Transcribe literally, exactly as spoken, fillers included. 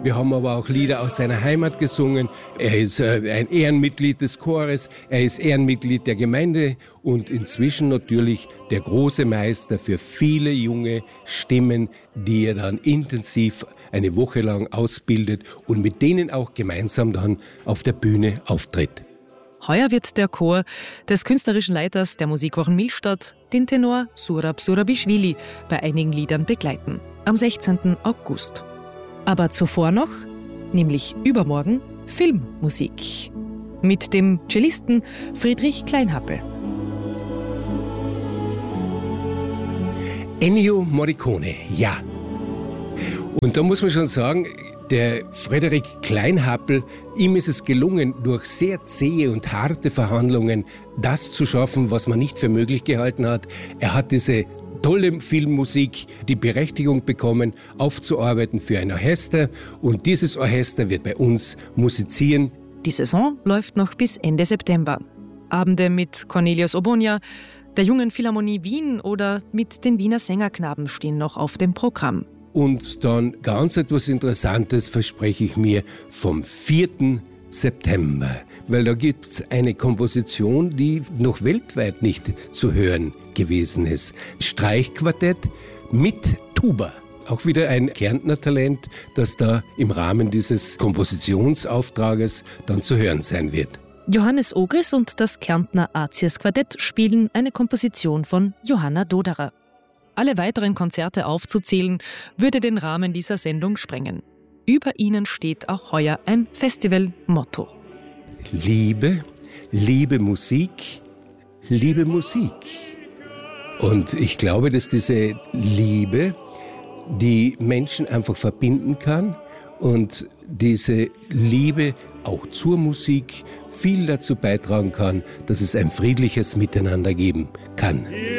Wir haben aber auch Lieder aus seiner Heimat gesungen. Er ist äh, ein Ehrenmitglied des Chores, er ist Ehrenmitglied der Gemeinde und inzwischen natürlich der große Meister für viele junge Stimmen, die er dann intensiv eine Woche lang ausbildet und mit denen auch gemeinsam dann auf der Bühne auftritt. Heuer wird der Chor des künstlerischen Leiters der Musikwochen Millstatt den Tenor Surab Surabischwili bei einigen Liedern begleiten. Am sechzehnten August. Aber zuvor noch, nämlich übermorgen, Filmmusik. Mit dem Cellisten Friedrich Kleinhappel. Ennio Morricone, ja. Und da muss man schon sagen, der Friedrich Kleinhappel, ihm ist es gelungen, durch sehr zähe und harte Verhandlungen das zu schaffen, was man nicht für möglich gehalten hat. Er hat diese tolle Filmmusik die Berechtigung bekommen, aufzuarbeiten für ein Orchester. Und dieses Orchester wird bei uns musizieren. Die Saison läuft noch bis Ende September. Abende mit Cornelius Obonia, der Jungen Philharmonie Wien oder mit den Wiener Sängerknaben stehen noch auf dem Programm. Und dann ganz etwas Interessantes verspreche ich mir vom vierten September. Weil da gibt es eine Komposition, die noch weltweit nicht zu hören gewesen ist. Streichquartett mit Tuba. Auch wieder ein Kärntner Talent, das da im Rahmen dieses Kompositionsauftrages dann zu hören sein wird. Johannes Ogris und das Kärntner Azies Quartett spielen eine Komposition von Johanna Doderer. Alle weiteren Konzerte aufzuzählen, würde den Rahmen dieser Sendung sprengen. Über ihnen steht auch heuer ein Festivalmotto. Liebe, liebe Musik, liebe Musik. Und ich glaube, dass diese Liebe die Menschen einfach verbinden kann und diese Liebe auch zur Musik viel dazu beitragen kann, dass es ein friedliches Miteinander geben kann.